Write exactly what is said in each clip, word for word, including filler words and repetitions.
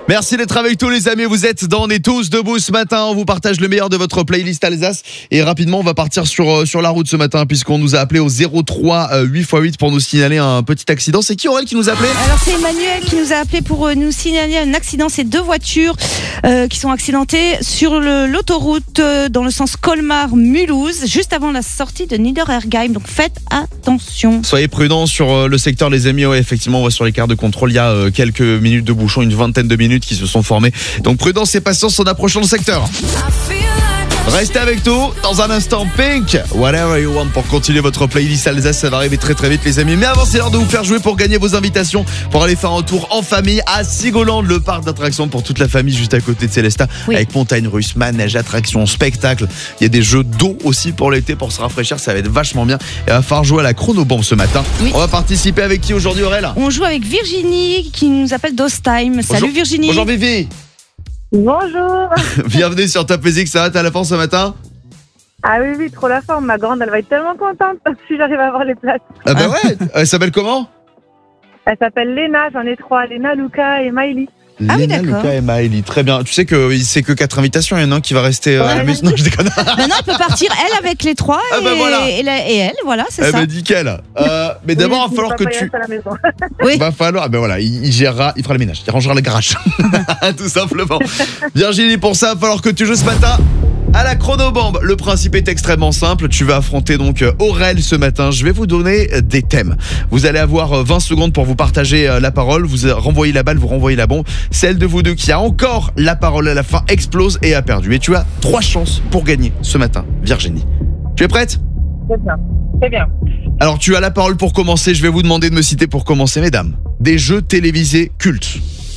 Merci d'être avec nous les amis, vous êtes dans On est tous debout ce matin, on vous partage le meilleur de votre playlist Alsace et rapidement on va partir sur, sur la route ce matin puisqu'on nous a appelé au zéro trois huit fois huit pour nous signaler un petit accident. C'est qui Aurel qui nous a appelé ? Alors c'est Emmanuel qui nous a appelé pour nous signaler un accident, c'est deux voitures euh, qui sont accidentées sur le, l'autoroute euh, dans le sens Colmar-Mulhouse juste avant la sortie de Niederergheim, donc faites attention. Soyez prudents sur euh, le secteur les amis, ouais, effectivement on voit sur les cartes de contrôle il y a euh, quelques minutes de bouchon, une vingtaine de minutes qui se sont formés. Donc prudence et patience en approchant le secteur. Restez avec nous dans un instant. Pink, Whatever You Want pour continuer votre playlist Alsace. Ça va arriver très très vite les amis. Mais avant c'est l'heure de vous faire jouer pour gagner vos invitations pour aller faire un tour en famille à Sigoland, le parc d'attractions pour toute la famille juste à côté de Célestat, oui. Avec montagne russe, manège, attractions, spectacles. Il y a des jeux d'eau aussi pour l'été pour se rafraîchir. Ça va être vachement bien. Et va falloir jouer à la chronobombe ce matin. Oui. On va participer avec qui aujourd'hui Aurel ? On joue avec Virginie qui nous appelle Dostime. Salut Bonjour. Virginie. Bonjour Vivi. Bonjour. Bienvenue sur Top Music, ça va, t'as la forme ce matin ? Ah oui, oui, trop la forme. Ma grande, elle va être tellement contente si j'arrive à avoir les places. Ah bah ouais, elle s'appelle comment ? Elle s'appelle Léna, j'en ai trois. Léna, Luca et Maëlie. Ah oui, Léna, d'accord. Luca et Maëlie, très bien. Tu sais que c'est que quatre invitations, il y en a un qui va rester euh, ouais. à la maison. Non, je déconne. Maintenant, elle peut partir, elle, avec les trois ah et, bah voilà. et, la, et elle, voilà, c'est eh ça. bah nickel. Euh, mais d'abord, il oui, va falloir que tu... À la maison. Oui. Va falloir, ah ben voilà, il, il gérera, il fera le ménage, il rangera le garage. Tout simplement. Virginie, pour ça, il va falloir que tu joues ce matin à la chronobombe. Le principe est extrêmement simple. Tu vas affronter donc Aurel ce matin. Je vais vous donner des thèmes. Vous allez avoir vingt secondes pour vous partager la parole. Vous renvoyez la balle, vous renvoyez la bombe. Celle de vous deux qui a encore la parole à la fin explose et a perdu. Et tu as trois chances pour gagner ce matin, Virginie. Tu es prête ? Très bien. Très bien. Alors tu as la parole pour commencer. Je vais vous demander de me citer pour commencer, mesdames. Des jeux télévisés cultes.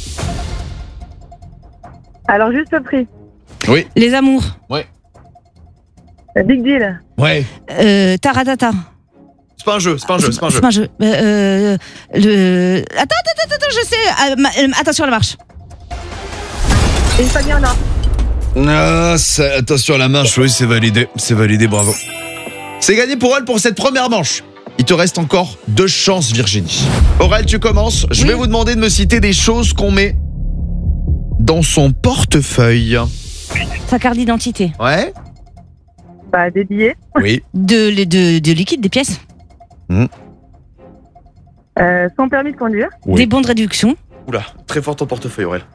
Alors, juste le prix. Oui. Les amours. Ouais. Big Deal. Ouais. Euh, Taratata. C'est pas un jeu, c'est pas un jeu, c'est pas un jeu. C'est pas un jeu. Euh, le... Attends, attends, attends, je sais. Euh, ma... euh, attention à la marche. Et ça vient là. Ah, ça, attention à la marche, oui, c'est validé, c'est validé, bravo. C'est gagné pour elle pour cette première manche. Il te reste encore deux chances, Virginie. Aurel, tu commences. Je oui. vais vous demander de me citer des choses qu'on met dans son portefeuille. Sa carte d'identité. Ouais. Bah, des billets. Oui. De, de, de, de liquide, des pièces. Mmh. Euh, son permis de conduire. Oui. Des bons de réduction. Oula, très fort ton portefeuille, Aurel.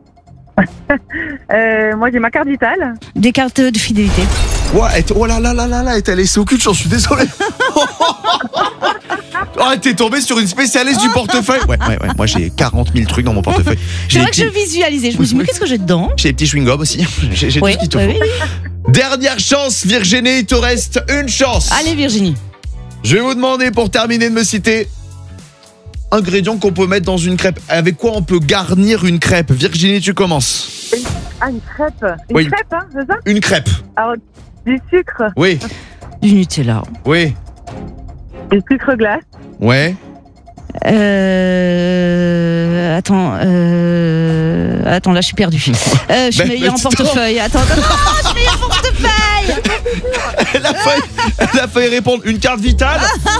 euh, moi, j'ai ma carte vitale. Des cartes de fidélité. Ouais, oh là là là là là, elle t'a laissé au cul, j'en suis désolé. Oh, t'es tombé sur une spécialiste du portefeuille. Ouais, ouais, ouais. Moi, j'ai quarante mille trucs dans mon portefeuille. C'est vrai que petits... je visualisais. Je me suis dit, mais qu'est-ce que j'ai dedans ? J'ai des petits chewing-gums aussi. J'ai, j'ai oui, tout ce qu'il te oui, faut. oui, oui. Dernière chance, Virginie, il te reste une chance. Allez, Virginie. Je vais vous demander, pour terminer, de me citer ingrédients qu'on peut mettre dans une crêpe. Avec quoi on peut garnir une crêpe ? Virginie, tu commences. Ah, une crêpe. Une Oui. crêpe, hein, c'est ça ? Une crêpe. Alors, du sucre. Oui. Du Nutella. Oui. Du sucre glace. Ouais. Euh... Attends, euh... attends, là je suis perdue. Euh, je suis Ben, meilleure en mais portefeuille. Attends, attends, non, je suis meilleure en portefeuille. Elle a failli, elle a failli répondre une carte vitale.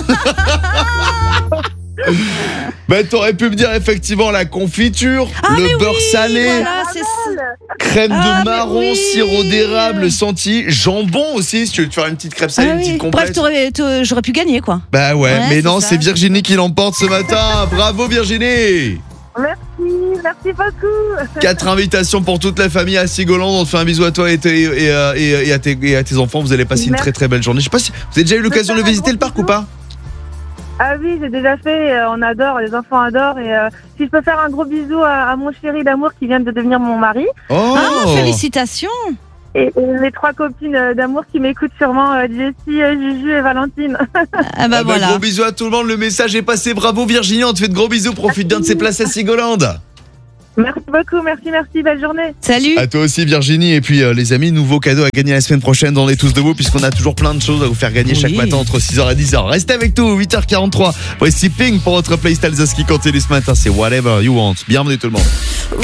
Ben t'aurais pu me dire effectivement la confiture, Ah, mais le beurre oui, salé, voilà, c'est ça. crème Ah, de mais marron, oui. sirop d'érable, senti, jambon aussi si tu veux te faire une petite crêpe salée, Ah une oui. petite complète. Bref, t'aurais- t'aurais- j'aurais pu gagner quoi. Bah ouais, Ouais, mais c'est non, ça. c'est Virginie qui l'emporte ce matin. Bravo Virginie. Merci, merci beaucoup. Quatre invitations pour toute la famille à Sigoland. On te fait un bisou à toi et, tes- et, euh, et- et à, tes, et à tes enfants. Vous allez passer une Merci. très très belle journée. Je sais pas si vous avez déjà eu l'occasion de faire un visiter gros le parc ou bisou. pas. Ah oui, j'ai déjà fait, euh, on adore, les enfants adorent. Et euh, si je peux faire un gros bisou à, à mon chéri d'amour qui vient de devenir mon mari, Oh. Ah, félicitations. et, et mes trois copines euh, d'amour qui m'écoutent sûrement, euh, Jessie, euh, Juju et Valentine. Ah bah Ah bah, voilà. Gros bisous à tout le monde. Le message est passé. Bravo Virginie. On te fait de gros bisous. Profite bien de ces places à Sigoland. Merci beaucoup, merci, merci, belle journée. Salut. À toi aussi Virginie. Et puis euh, les amis, nouveau cadeau à gagner la semaine prochaine dans On est tous debout, puisqu'on a toujours plein de choses à vous faire gagner Oui. chaque matin entre six heures et dix heures. Restez avec nous, huit heures quarante-trois. Voici Pink pour votre playlist Alsace qui continue ce matin. C'est Whatever You Want. Bienvenue tout le monde.